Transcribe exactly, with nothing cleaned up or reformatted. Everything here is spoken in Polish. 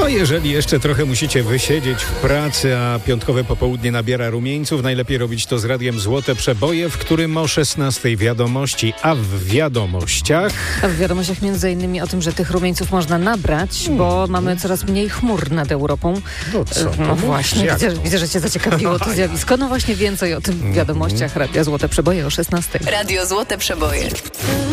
No jeżeli jeszcze trochę musicie wysiedzieć w pracy, a piątkowe popołudnie nabiera rumieńców, najlepiej robić to z radiem Złote Przeboje, w którym o szesnastej wiadomości, a w wiadomościach... A w wiadomościach między innymi o tym, że tych rumieńców można nabrać, hmm. bo mamy coraz mniej chmur nad Europą. No co? No właśnie, widzę, to? widzę, że cię zaciekawiło to zjawisko. No właśnie więcej o tym w wiadomościach Radia Złote Przeboje o szesnastej. Radio Złote Przeboje.